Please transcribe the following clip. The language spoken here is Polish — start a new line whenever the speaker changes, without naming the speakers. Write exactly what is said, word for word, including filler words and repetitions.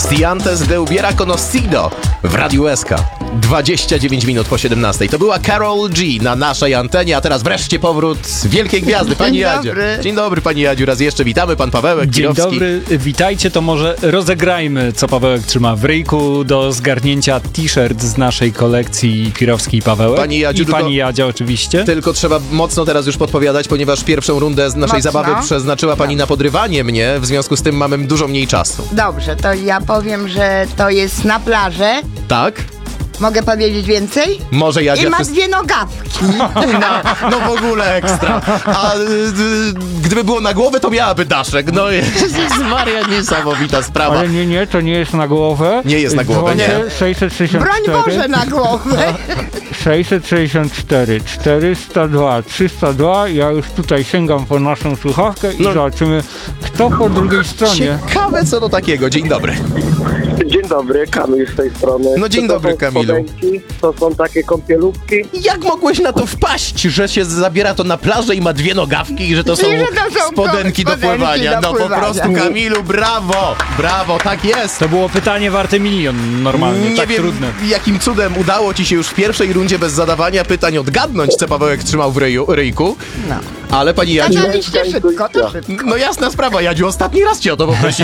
Estudiantes de Ubiera Conocido w Radiu S K. dwadzieścia dziewięć minut po siedemnastej. To była Karol G na naszej antenie, a teraz wreszcie powrót wielkiej gwiazdy, pani
Dzień
Jadziu.
dobry.
Dzień dobry, pani Jadziu, raz jeszcze witamy, pan Pawełek
Dzień
Kirowski.
dobry, witajcie, to może rozegrajmy, co Pawełek trzyma w ryjku do zgarnięcia t-shirt z naszej kolekcji Kirowski i Pawełek.
Pani Jadziu,
I
tylko-
pani Jadzia oczywiście.
Tylko trzeba mocno teraz już podpowiadać, ponieważ pierwszą rundę z naszej
Mocno?
zabawy przeznaczyła pani na podrywanie mnie, w związku z tym mamy dużo mniej czasu.
Dobrze, to ja powiem, że to jest na plaży.
Tak?
Mogę powiedzieć więcej?
Może Jadzia...
I ma
wszyscy-
dwie nogawki.
No, no w ogóle ekstra. A y, y, gdyby było na głowę, to miałaby daszek. No Jezus Maria, niesamowita sprawa.
Ale nie, nie, to nie jest na głowę.
Nie jest na głowę, nie.
Dzwonię sześćset sześćdziesiąt
Broń
cztery,
Boże na głowę.
sześćset sześćdziesiąt cztery, czterysta dwa, trzysta dwa. Ja już tutaj sięgam po naszą słuchawkę i
No.
zobaczymy, kto po drugiej stronie.
Ciekawe co do takiego. Dzień dobry.
Dzień dobry, Kamil z tej strony.
No dzień
Czy to
dobry,
są
Kamilu.
spodenki? To są takie kąpielówki?
Jak mogłeś na to wpaść, że się zabiera to na plażę i ma dwie nogawki i że to są,
I że to są
spodenki do
spodenki
pływania?
do
No po
pływania.
prostu, Kamilu, brawo, brawo, tak jest.
To było pytanie warte milion normalnie,
Nie
tak
wiem,
trudne.
jakim cudem udało ci się już w pierwszej rundzie bez zadawania pytań odgadnąć, co Pawełek trzymał w ryju, ryjku.
No.
Ale pani Jadziu...
Kazaliście szybko, to szybko.
No jasna sprawa, Jadziu, ostatni raz cię o to poprosiłem.